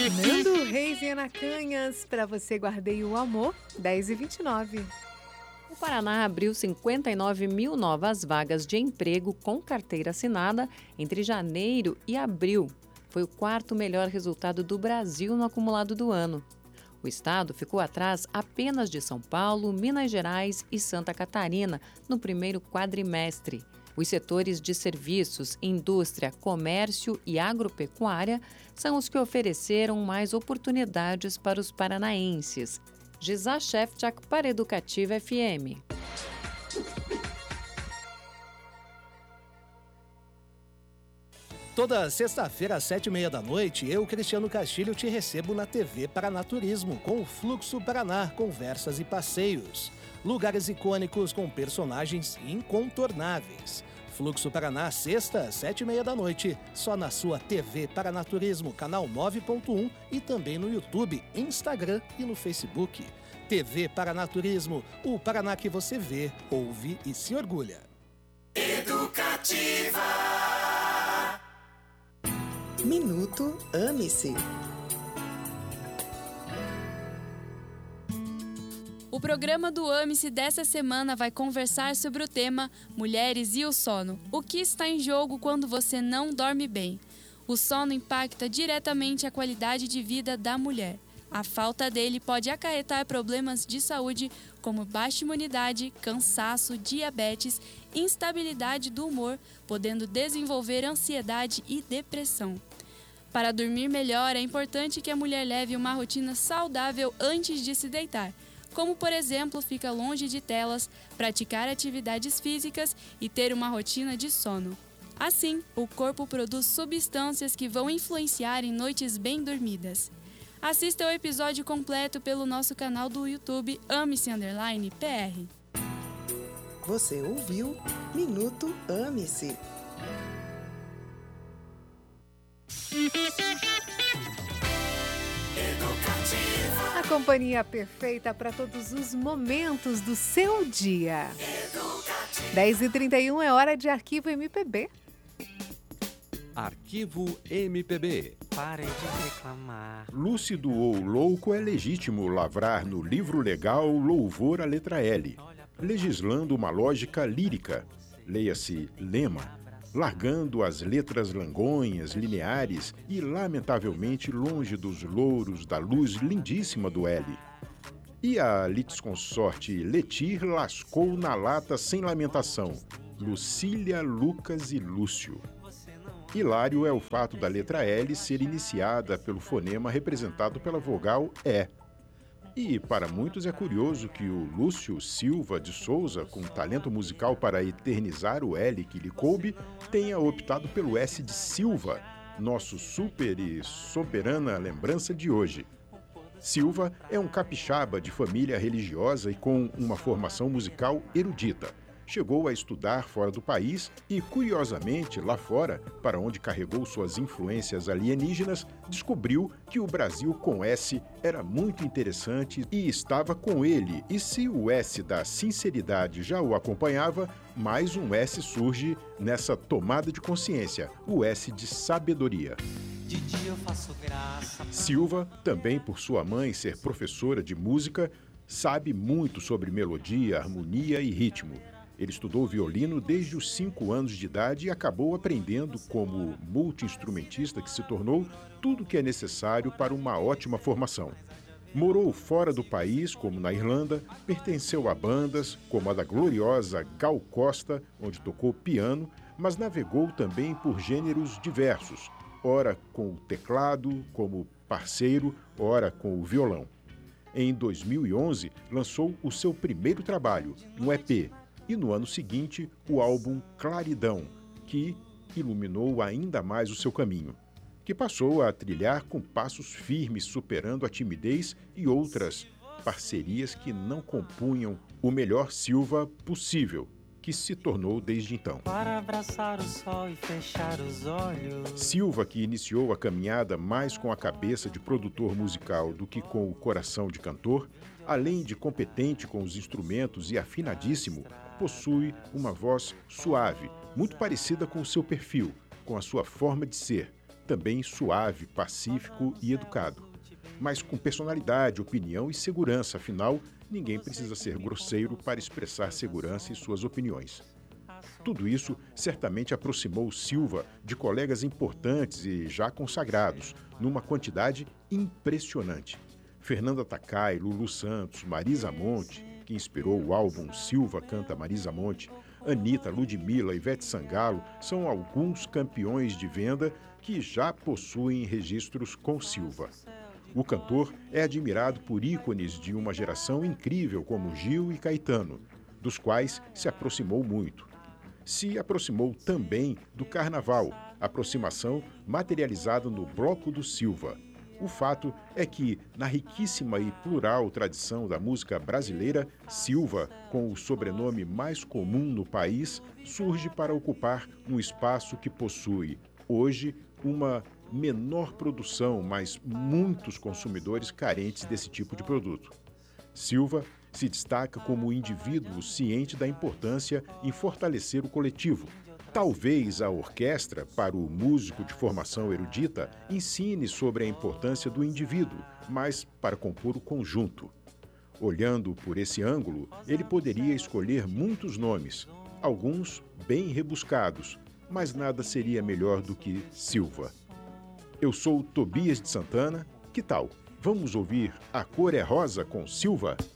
Nando Reis e Ana Canhas, para você guardei o amor, 10h29. O Paraná abriu 59 mil novas vagas de emprego com carteira assinada entre janeiro e abril. Foi o quarto melhor resultado do Brasil no acumulado do ano. O estado ficou atrás apenas de São Paulo, Minas Gerais e Santa Catarina no primeiro quadrimestre. Os setores de serviços, indústria, comércio e agropecuária são os que ofereceram mais oportunidades para os paranaenses. Gisá Shefchak para Educativa FM. Toda sexta-feira às 7h30 eu, Cristiano Castilho, te recebo na TV Paranaturismo com o Fluxo Paraná, conversas e passeios. Lugares icônicos com personagens incontornáveis. Fluxo Paraná, sexta às 7h30, só na sua TV Paranaturismo, canal 9.1 e também no YouTube, Instagram e no Facebook. TV Paranaturismo, o Paraná que você vê, ouve e se orgulha. Educativa. Minuto Ame-se. O programa do Ame-se dessa semana vai conversar sobre o tema Mulheres e o sono. O que está em jogo quando você não dorme bem? O sono impacta diretamente a qualidade de vida da mulher. A falta dele pode acarretar problemas de saúde como baixa imunidade, cansaço, diabetes, instabilidade do humor, podendo desenvolver ansiedade e depressão. Para dormir melhor, é importante que a mulher leve uma rotina saudável antes de se deitar, como, por exemplo, ficar longe de telas, praticar atividades físicas e ter uma rotina de sono. Assim, o corpo produz substâncias que vão influenciar em noites bem dormidas. Assista o episódio completo pelo nosso canal do YouTube Ame-se_PR. Você ouviu Minuto Ame-se. A companhia perfeita para todos os momentos do seu dia. 10h31 é hora de Arquivo MPB. Arquivo MPB. Parem de reclamar. Lúcido ou louco é legítimo lavrar no livro legal louvor à letra L, legislando uma lógica lírica, leia-se lema, largando as letras langonhas, lineares e lamentavelmente longe dos louros da luz lindíssima do L. E a litisconsorte Letir lascou na lata sem lamentação, Lucília, Lucas e Lúcio. Hilário é o fato da letra L ser iniciada pelo fonema representado pela vogal E. E para muitos é curioso que o Lúcio Silva de Souza, com talento musical para eternizar o L que lhe coube, tenha optado pelo S de Silva, nosso super e soberana lembrança de hoje. Silva é um capixaba de família religiosa e com uma formação musical erudita. Chegou a estudar fora do país e, curiosamente, lá fora, para onde carregou suas influências alienígenas, descobriu que o Brasil com S era muito interessante e estava com ele. E se o S da sinceridade já o acompanhava, mais um S surge nessa tomada de consciência, o S de sabedoria. De dia eu faço graça. Silva, também por sua mãe ser professora de música, sabe muito sobre melodia, harmonia e ritmo. Ele estudou violino desde os 5 anos de idade e acabou aprendendo, como multi-instrumentista que se tornou, tudo o que é necessário para uma ótima formação. Morou fora do país, como na Irlanda, pertenceu a bandas, como a da gloriosa Gal Costa, onde tocou piano, mas navegou também por gêneros diversos, ora com o teclado, como parceiro, ora com o violão. Em 2011, lançou o seu primeiro trabalho, um EP, e no ano seguinte, o álbum Claridão, que iluminou ainda mais o seu caminho, que passou a trilhar com passos firmes, superando a timidez e outras parcerias que não compunham o melhor Silva possível, que se tornou desde então. Para abraçar o sol e fechar os olhos. Silva, que iniciou a caminhada mais com a cabeça de produtor musical do que com o coração de cantor, além de competente com os instrumentos e afinadíssimo, possui uma voz suave, muito parecida com o seu perfil, com a sua forma de ser, também suave, pacífico e educado. Mas com personalidade, opinião e segurança, afinal, ninguém precisa ser grosseiro para expressar segurança e suas opiniões. Tudo isso certamente aproximou Silva de colegas importantes e já consagrados, numa quantidade impressionante. Fernanda Takai, Lulu Santos, Marisa Monte, que inspirou o álbum Silva Canta Marisa Monte, Anitta, Ludmilla e Ivete Sangalo são alguns campeões de venda que já possuem registros com Silva. O cantor é admirado por ícones de uma geração incrível como Gil e Caetano, dos quais se aproximou muito. Se aproximou também do Carnaval, aproximação materializada no Bloco do Silva. O fato é que, na riquíssima e plural tradição da música brasileira, Silva, com o sobrenome mais comum no país, surge para ocupar um espaço que possui, hoje, uma menor produção, mas muitos consumidores carentes desse tipo de produto. Silva se destaca como indivíduo ciente da importância em fortalecer o coletivo. Talvez a orquestra, para o músico de formação erudita, ensine sobre a importância do indivíduo, mas para compor o conjunto. Olhando por esse ângulo, ele poderia escolher muitos nomes, alguns bem rebuscados, mas nada seria melhor do que Silva. Eu sou Tobias de Santana, que tal? Vamos ouvir A Cor é Rosa com Silva?